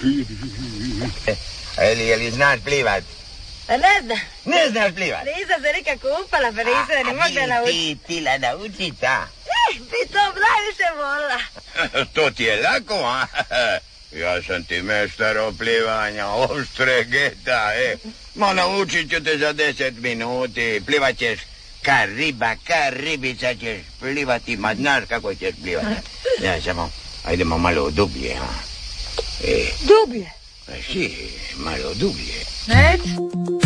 Ili znaš plivat? Pa ne znam. Ne znaš plivat? Nisam se nikako upala, pa nisam ni mogla naučiti. Ti la naučit, a? Bi to najviše volila. To ti je lako, a? Ja sam ti meštar oplivanja, oštre geta, Ma naučit ću te za 10 minuti, plivat ćeš ka riba, ka ribica ćeš plivati, ma znaš kako ćeš plivati. Ja samo, ajdemo malo dublje, a? Dublje? Si, malo dublje. Neću.